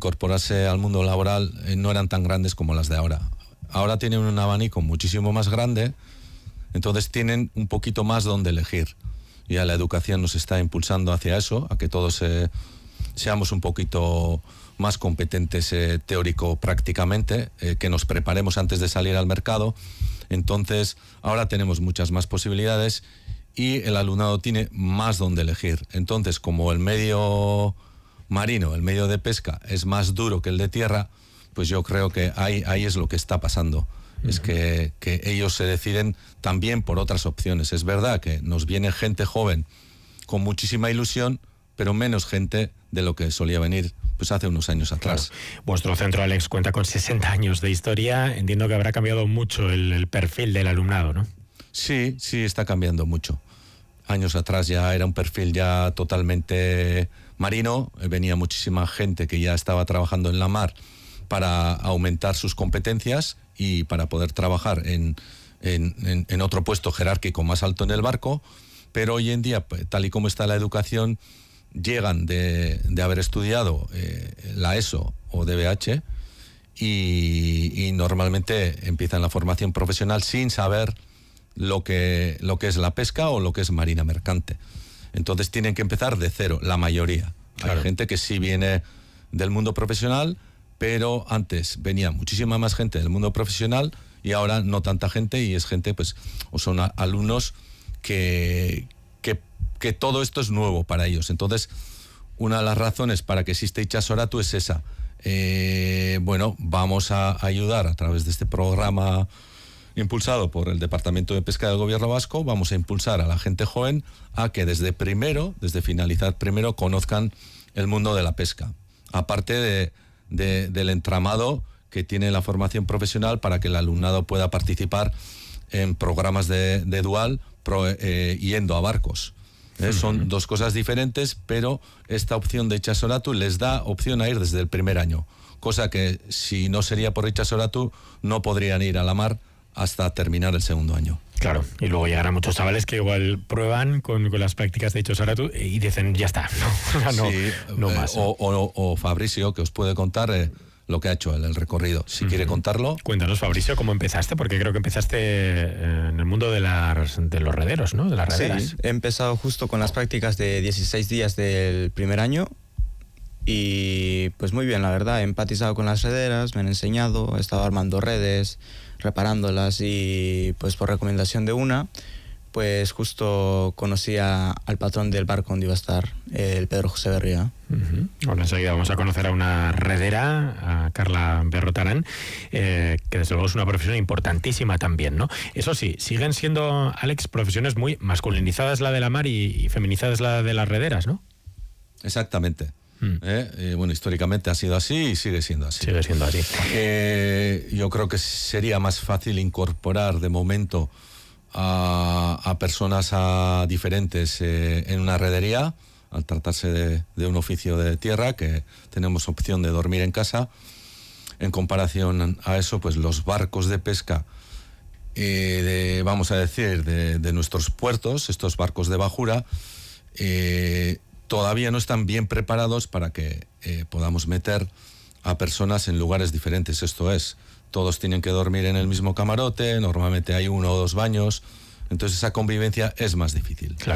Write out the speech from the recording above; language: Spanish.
incorporarse al mundo laboral no eran tan grandes como las de ahora. Ahora tienen un abanico muchísimo más grande, entonces tienen un poquito más donde elegir. Ya la educación nos está impulsando hacia eso, a que todos seamos un poquito más competentes teórico-prácticamente, que nos preparemos antes de salir al mercado. Entonces, ahora tenemos muchas más posibilidades y el alumnado tiene más donde elegir. Entonces, como el medio marino, el medio de pesca, es más duro que el de tierra, pues yo creo que ahí es lo que está pasando. Es que ellos se deciden también por otras opciones. Es verdad que nos viene gente joven con muchísima ilusión, pero menos gente de lo que solía venir pues hace unos años atrás. Claro. Vuestro centro, Alex, cuenta con 60 años de historia. Entiendo que habrá cambiado mucho el perfil del alumnado, ¿no? Sí, está cambiando mucho. Años atrás ya era un perfil ya totalmente marino. Venía muchísima gente que ya estaba trabajando en la mar para aumentar sus competencias y para poder trabajar en otro puesto jerárquico más alto en el barco. Pero hoy en día, tal y como está la educación, llegan de haber estudiado la ESO o DBH y normalmente empiezan la formación profesional sin saber lo que es la pesca o lo que es marina mercante. Entonces tienen que empezar de cero, la mayoría. Claro. Hay gente que sí viene del mundo profesional, pero antes venía muchísima más gente del mundo profesional y ahora no tanta gente, y es gente, pues, o son alumnos que todo esto es nuevo para ellos. Entonces, una de las razones para que exista Itsasoratu es esa. Bueno, vamos a ayudar a través de este programa impulsado por el Departamento de Pesca del Gobierno Vasco, vamos a impulsar a la gente joven a que desde finalizar primero, conozcan el mundo de la pesca. Aparte del entramado que tiene la formación profesional para que el alumnado pueda participar en programas de dual yendo a barcos. Son dos cosas diferentes, pero esta opción de Itsasoratu les da opción a ir desde el primer año, cosa que si no sería por Itsasoratu no podrían ir a la mar hasta terminar el segundo año. Claro, y luego llegarán muchos chavales que igual prueban con las prácticas de Itsasoratu y dicen, ya está, no más. O Fabricio, que os puede contar lo que ha hecho el recorrido, si quiere contarlo. Cuéntanos, Fabricio, ¿cómo empezaste? Porque creo que empezaste en el mundo de los rederos, ¿no? De las rederas. Sí, he empezado justo con las prácticas de 16 días del primer año y pues muy bien, la verdad. He empatizado con las rederas, me han enseñado, he estado armando redes, reparándolas y pues por recomendación de una, pues justo conocí al patrón del barco donde iba a estar, el Pedro José Berría. Bueno, enseguida vamos a conocer a una redera, a Carla Berrotarán, que desde luego es una profesión importantísima también, ¿no? Eso sí, siguen siendo, Alex, profesiones muy masculinizadas la de la mar y feminizadas la de las rederas, ¿no? Exactamente. Bueno, históricamente ha sido así y sigue siendo así. Sigue siendo así. Yo creo que sería más fácil incorporar de momento a personas diferentes en una redería, al tratarse de un oficio de tierra, que tenemos opción de dormir en casa. En comparación a eso, pues los barcos de pesca, vamos a decir, de nuestros puertos, estos barcos de bajura, todavía no están bien preparados para que podamos meter a personas en lugares diferentes. Esto es, todos tienen que dormir en el mismo camarote, normalmente hay 1 o 2 baños, entonces esa convivencia es más difícil. Claro.